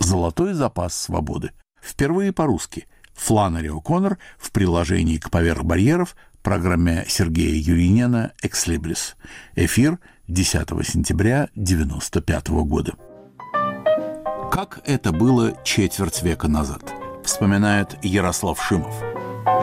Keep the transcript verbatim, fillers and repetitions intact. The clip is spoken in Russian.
«Золотой запас свободы». Впервые по-русски. Фланнери О'Коннор в приложении к «Поверх барьеров» программе Сергея Юринена «Экслибрис». Эфир десятого сентября девяносто пятого года. Как это было четверть века назад, вспоминает Ярослав Шимов.